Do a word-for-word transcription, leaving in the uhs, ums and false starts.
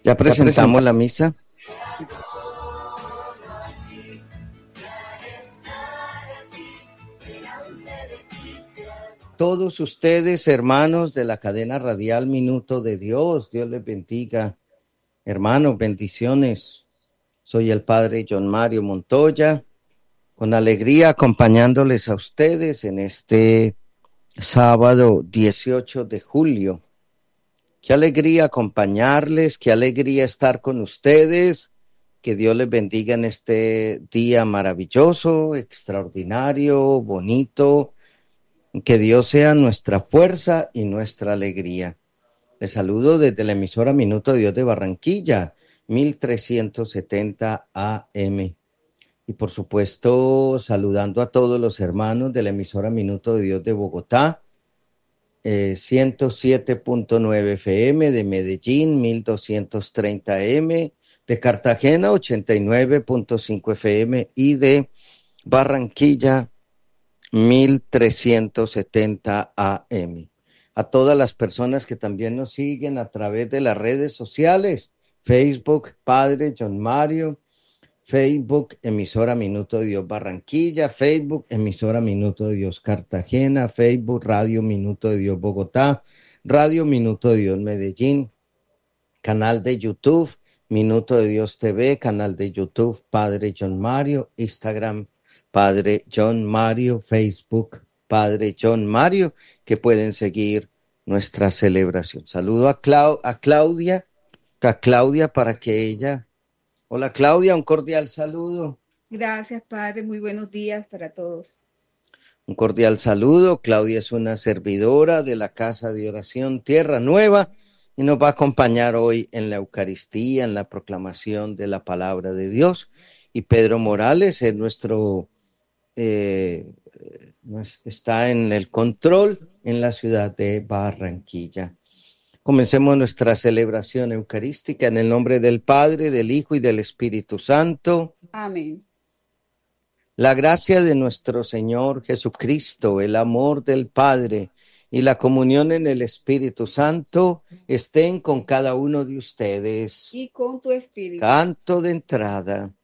Ya presentamos la misa. Todos ustedes, hermanos de la cadena radial Minuto de Dios, Dios les bendiga. Hermanos, bendiciones. Soy el padre John Mario Montoya, con alegría acompañándoles a ustedes en este sábado dieciocho de julio. Qué alegría acompañarles, qué alegría estar con ustedes. Que Dios les bendiga en este día maravilloso, extraordinario, bonito. Que Dios sea nuestra fuerza y nuestra alegría. Les saludo desde la emisora Minuto de Dios de Barranquilla, mil trescientos setenta A M. Y por supuesto, saludando a todos los hermanos de la emisora Minuto de Dios de Bogotá, eh, ciento siete punto nueve F M, de Medellín, mil doscientos treinta A M, de Cartagena, ochenta y nueve punto cinco F M, y de Barranquilla, mil trescientos setenta A M. A todas las personas que también nos siguen a través de las redes sociales, Facebook, Padre John Mario, Facebook, emisora Minuto de Dios Barranquilla, Facebook, emisora Minuto de Dios Cartagena, Facebook, Radio Minuto de Dios Bogotá, Radio Minuto de Dios Medellín, canal de YouTube, Minuto de Dios T V, canal de YouTube, Padre John Mario, Instagram, Padre John Mario, Facebook, Padre John Mario, que pueden seguir nuestra celebración. Saludo a, Clau- a Claudia, a Claudia para que ella... Hola Claudia, un cordial saludo. Gracias, Padre. Muy buenos días para todos. Un cordial saludo. Claudia es una servidora de la Casa de Oración Tierra Nueva y nos va a acompañar hoy en la Eucaristía, en la proclamación de la Palabra de Dios. Y Pedro Morales es nuestro... Eh, está en el control en la ciudad de Barranquilla. Comencemos nuestra celebración eucarística en el nombre del Padre, del Hijo y del Espíritu Santo. Amén. La gracia de nuestro Señor Jesucristo, el amor del Padre y la comunión en el Espíritu Santo estén con cada uno de ustedes. Y con tu espíritu. Canto de entrada.